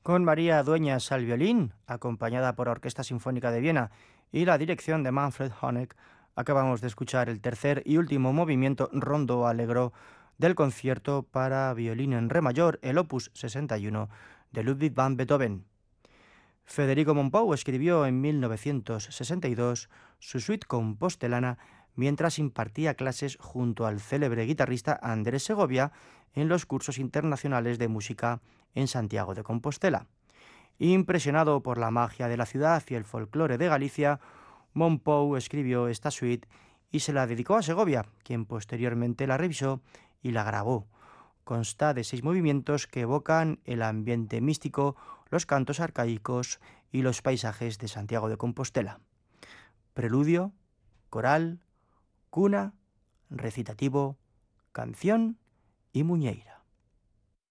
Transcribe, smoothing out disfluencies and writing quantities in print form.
Con María Dueñas al violín, acompañada por la Orquesta Sinfónica de Viena y la dirección de Manfred Honeck, acabamos de escuchar el tercer y último movimiento rondo allegro del concierto para violín en re mayor, el opus 61 de Ludwig van Beethoven. Federico Mompou escribió en 1962 su suite compostelana mientras impartía clases junto al célebre guitarrista Andrés Segovia en los cursos internacionales de música en Santiago de Compostela. Impresionado por la magia de la ciudad y el folclore de Galicia, Mompou escribió esta suite y se la dedicó a Segovia, quien posteriormente la revisó y la grabó. Consta de 6 movimientos que evocan el ambiente místico, los cantos arcaicos y los paisajes de Santiago de Compostela. Preludio, coral, cuna, recitativo, canción y muñeira.